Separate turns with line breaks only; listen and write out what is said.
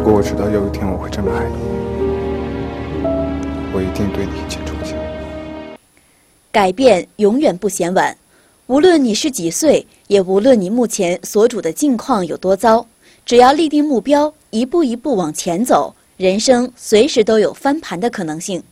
如果我知道有一天我会这么爱你，我一定对你一见钟情。
改变永远不嫌晚，无论你是几岁，也无论你目前所处的境况有多糟，只要立定目标，一步一步往前走，人生随时都有翻盘的可能性。